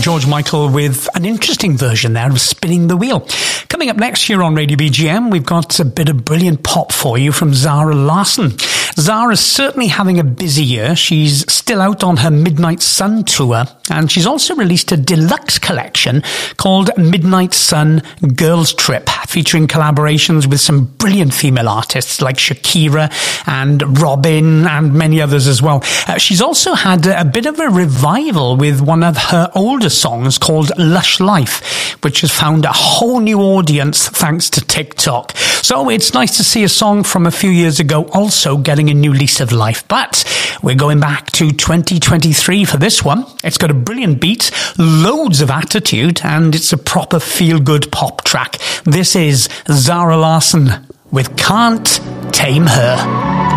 George Michael with an interesting version there of Spinning the Wheel. Coming up next year on Radio BGM, we've got a bit of brilliant pop for you from Zara Larsson. Zara's certainly having a busy year. She's still out on her Midnight Sun tour, and she's also released a deluxe collection called Midnight Sun Girls Trip, featuring collaborations with some brilliant female artists like Shakira and Robin and many others as well. She's also had a bit of a revival with one of her older songs called Lush Life, which has found a whole new audience thanks to TikTok. So it's nice to see a song from a few years ago also getting a new lease of life. But we're going back to 2023 for this one. It's got a brilliant beat, loads of attitude, and it's a proper feel-good pop track. This is Zara Larsson with Can't Tame Her.